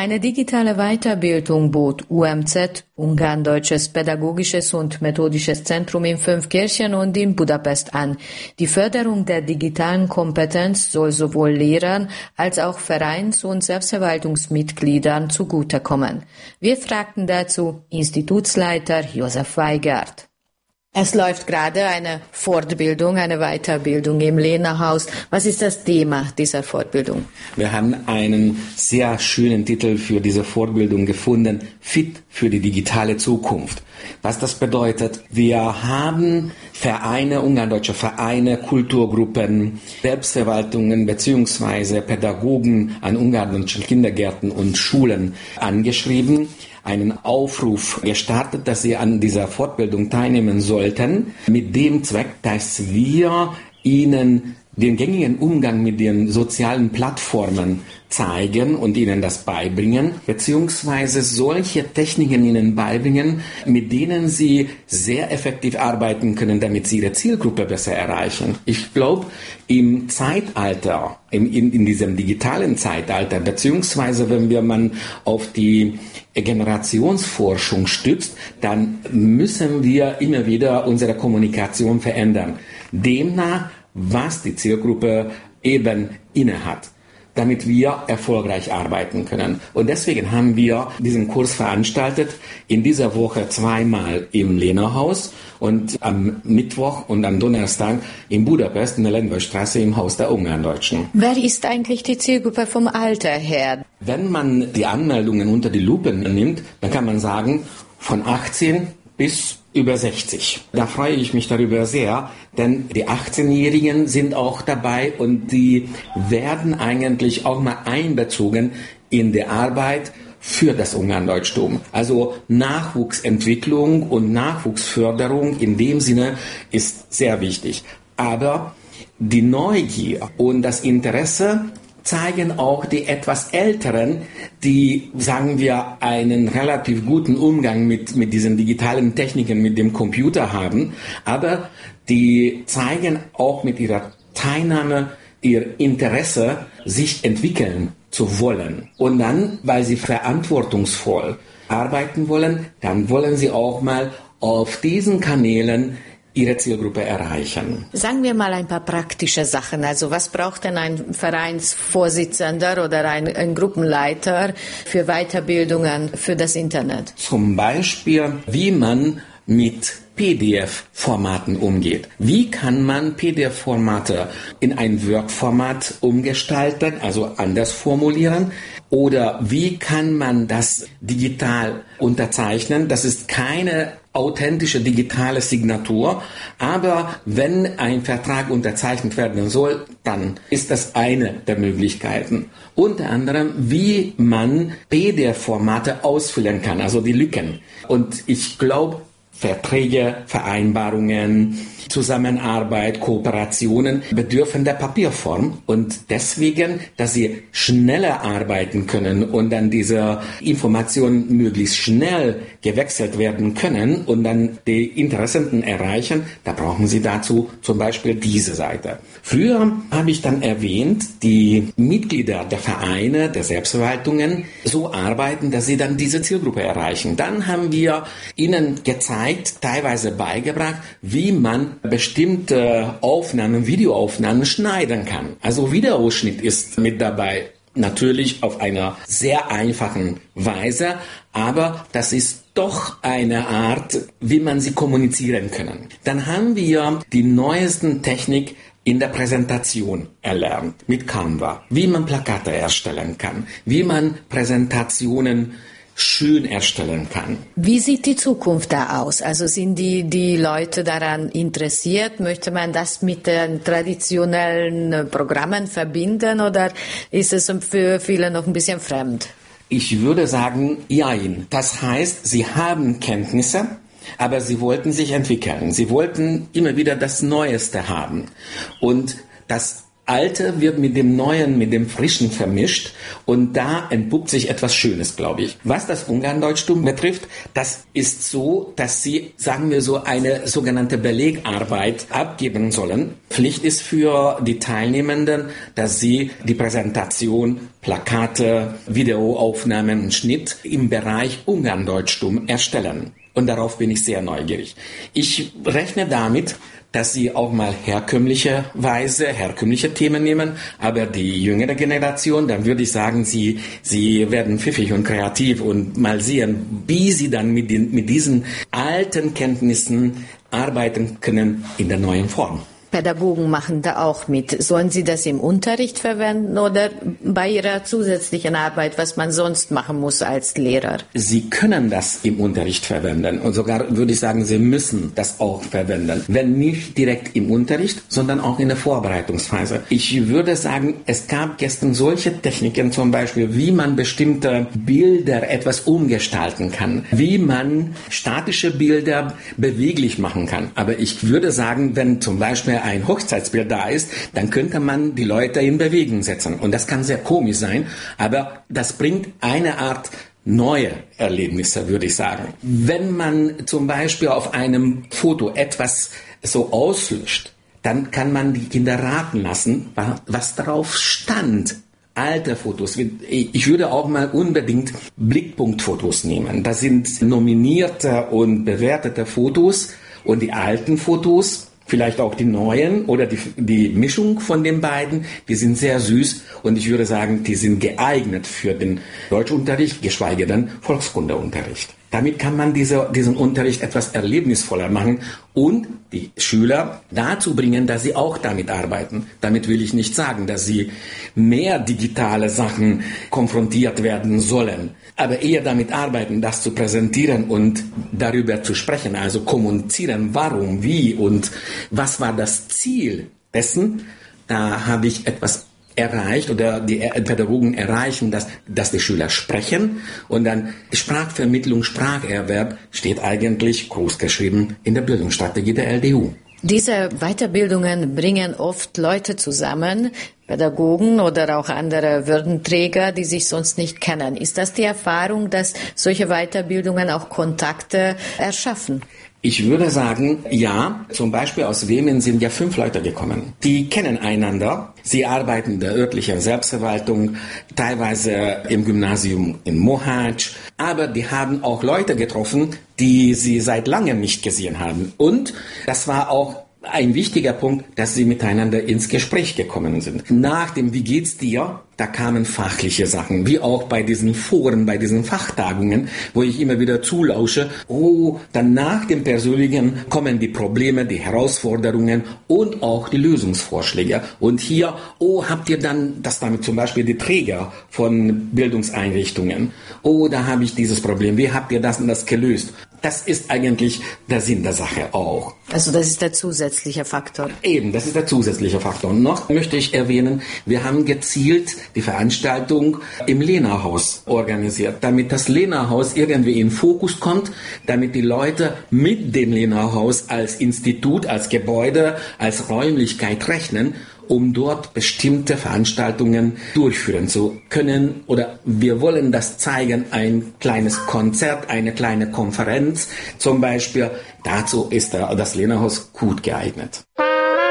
Eine digitale Weiterbildung bot UMZ, Ungarn-Deutsches Pädagogisches und Methodisches Zentrum in Fünfkirchen und in Budapest an. Die Förderung der digitalen Kompetenz soll sowohl Lehrern als auch Vereins- und Selbstverwaltungsmitgliedern zugutekommen. Wir fragten dazu Institutsleiter Josef Weigert. Es läuft gerade eine Fortbildung, eine Weiterbildung im Lehnerhaus. Was ist das Thema dieser Fortbildung? Wir haben einen sehr schönen Titel für diese Fortbildung gefunden, Fit für die digitale Zukunft. Was das bedeutet, wir haben Vereine, ungarndeutsche Vereine, Kulturgruppen, Selbstverwaltungen bzw. Pädagogen an ungarndeutschen Kindergärten und Schulen angeschrieben, einen Aufruf gestartet, dass sie an dieser Fortbildung teilnehmen sollten, mit dem Zweck, dass wir ihnen den gängigen Umgang mit den sozialen Plattformen zeigen und ihnen das beibringen, beziehungsweise solche Techniken ihnen beibringen, mit denen sie sehr effektiv arbeiten können, damit sie ihre Zielgruppe besser erreichen. Ich glaube, im Zeitalter, in diesem digitalen Zeitalter, beziehungsweise wenn man auf die Generationsforschung stützt, dann müssen wir immer wieder unsere Kommunikation verändern. Demnach, was die Zielgruppe eben innehat, damit wir erfolgreich arbeiten können. Und deswegen haben wir diesen Kurs veranstaltet, in dieser Woche zweimal im Lehnerhaus und am Mittwoch und am Donnerstag in Budapest in der Lendvai-Straße im Haus der Ungarndeutschen. Wer ist eigentlich die Zielgruppe vom Alter her? Wenn man die Anmeldungen unter die Lupe nimmt, dann kann man sagen, von 18 bis über 60. Da freue ich mich darüber sehr, denn die 18-Jährigen sind auch dabei und die werden eigentlich auch mal einbezogen in die Arbeit für das Ungarndeutschtum. Also Nachwuchsentwicklung und Nachwuchsförderung in dem Sinne ist sehr wichtig. Aber die Neugier und das Interesse zeigen auch die etwas Älteren, die, sagen wir, einen relativ guten Umgang mit diesen digitalen Techniken, mit dem Computer haben, aber die zeigen auch mit ihrer Teilnahme ihr Interesse, sich entwickeln zu wollen. Und dann, weil sie verantwortungsvoll arbeiten wollen, dann wollen sie auch mal auf diesen Kanälen ihre Zielgruppe erreichen. Sagen wir mal ein paar praktische Sachen. Also was braucht denn ein Vereinsvorsitzender oder ein Gruppenleiter für Weiterbildungen für das Internet? Zum Beispiel, wie man mit PDF-Formaten umgeht. Wie kann man PDF-Formate in ein Word-Format umgestalten, also anders formulieren? Oder wie kann man das digital unterzeichnen? Das ist keine authentische digitale Signatur, aber wenn ein Vertrag unterzeichnet werden soll, dann ist das eine der Möglichkeiten. Unter anderem, wie man PDF-Formate ausfüllen kann, also die Lücken. Und ich glaube, Verträge, Vereinbarungen, Zusammenarbeit, Kooperationen bedürfen der Papierform und deswegen, dass sie schneller arbeiten können und dann diese Informationen möglichst schnell gewechselt werden können und dann die Interessenten erreichen, da brauchen sie dazu zum Beispiel diese Seite. Früher habe ich dann erwähnt, die Mitglieder der Vereine, der Selbstverwaltungen so arbeiten, dass sie dann diese Zielgruppe erreichen. Dann haben wir ihnen gezeigt, teilweise beigebracht, wie man bestimmte Aufnahmen, Videoaufnahmen schneiden kann. Also Videoausschnitt ist mit dabei. Natürlich auf einer sehr einfachen Weise, aber das ist doch eine Art, wie man sie kommunizieren können. Dann haben wir die neuesten Technik in der Präsentation erlernt mit Canva, wie man Plakate erstellen kann, wie man Präsentationen schön erstellen kann. Wie sieht die Zukunft da aus? Also sind die Leute daran interessiert? Möchte man das mit den traditionellen Programmen verbinden oder ist es für viele noch ein bisschen fremd? Ich würde sagen, jein. Das heißt, sie haben Kenntnisse, aber sie wollten sich entwickeln. Sie wollten immer wieder das Neueste haben. Und das Alte wird mit dem Neuen, mit dem Frischen vermischt und da entpuppt sich etwas Schönes, glaube ich. Was das Ungarndeutschtum betrifft, das ist so, dass sie, sagen wir so, eine sogenannte Belegarbeit abgeben sollen. Pflicht ist für die Teilnehmenden, dass sie die Präsentation, Plakate, Videoaufnahmen und Schnitt im Bereich Ungarndeutschtum erstellen. Und darauf bin ich sehr neugierig. Ich rechne damit, dass sie auch mal herkömmliche Themen nehmen, aber die jüngere Generation, dann würde ich sagen, sie werden pfiffig und kreativ und mal sehen, wie sie dann mit diesen alten Kenntnissen arbeiten können in der neuen Form. Pädagogen machen da auch mit. Sollen sie das im Unterricht verwenden oder bei ihrer zusätzlichen Arbeit, was man sonst machen muss als Lehrer? Sie können das im Unterricht verwenden und sogar würde ich sagen, sie müssen das auch verwenden. Wenn nicht direkt im Unterricht, sondern auch in der Vorbereitungsphase. Ich würde sagen, es gab gestern solche Techniken, zum Beispiel, wie man bestimmte Bilder etwas umgestalten kann, wie man statische Bilder beweglich machen kann. Aber ich würde sagen, wenn zum Beispiel ein Hochzeitsbild da ist, dann könnte man die Leute in Bewegung setzen. Und das kann sehr komisch sein, aber das bringt eine Art neue Erlebnisse, würde ich sagen. Wenn man zum Beispiel auf einem Foto etwas so auslöscht, dann kann man die Kinder raten lassen, was darauf stand. Alte Fotos. Ich würde auch mal unbedingt Blickpunktfotos nehmen. Das sind nominierte und bewertete Fotos und die alten Fotos, vielleicht auch die neuen oder die Mischung von den beiden, die sind sehr süß und ich würde sagen, die sind geeignet für den Deutschunterricht, geschweige denn Volkskundeunterricht. Damit kann man diesen Unterricht etwas erlebnisvoller machen und die Schüler dazu bringen, dass sie auch damit arbeiten. Damit will ich nicht sagen, dass sie mehr digitale Sachen konfrontiert werden sollen, aber eher damit arbeiten, das zu präsentieren und darüber zu sprechen, also kommunizieren, warum, wie und was war das Ziel dessen. Da habe ich etwas erreicht oder die Pädagogen erreichen, dass die Schüler sprechen und dann Sprachvermittlung, Spracherwerb steht eigentlich großgeschrieben in der Bildungsstrategie der LDU. Diese Weiterbildungen bringen oft Leute zusammen, Pädagogen oder auch andere Würdenträger, die sich sonst nicht kennen. Ist das die Erfahrung, dass solche Weiterbildungen auch Kontakte erschaffen? Ich würde sagen, ja. Zum Beispiel aus Wemen sind ja 5 Leute gekommen. Die kennen einander. Sie arbeiten in der örtlichen Selbstverwaltung, teilweise im Gymnasium in Mohács. Aber die haben auch Leute getroffen, die sie seit langem nicht gesehen haben. Und das war auch ein wichtiger Punkt, dass sie miteinander ins Gespräch gekommen sind. Nach dem Wie geht's dir? Da kamen fachliche Sachen, wie auch bei diesen Foren, bei diesen Fachtagungen, wo ich immer wieder zulausche. Dann nach dem Persönlichen kommen die Probleme, die Herausforderungen und auch die Lösungsvorschläge. Und hier, habt ihr dann, das damit zum Beispiel die Träger von Bildungseinrichtungen. Da habe ich dieses Problem. Wie habt ihr das und das gelöst? Das ist eigentlich der Sinn der Sache auch. Also das ist der zusätzliche Faktor. Eben, das ist der zusätzliche Faktor. Und noch möchte ich erwähnen, wir haben gezielt die Veranstaltung im Lehnerhaus organisiert, damit das Lehnerhaus irgendwie in Fokus kommt, damit die Leute mit dem Lehnerhaus als Institut, als Gebäude, als Räumlichkeit rechnen, um dort bestimmte Veranstaltungen durchführen zu können. Oder wir wollen das zeigen, ein kleines Konzert, eine kleine Konferenz zum Beispiel. Dazu ist das Lehnerhaus gut geeignet.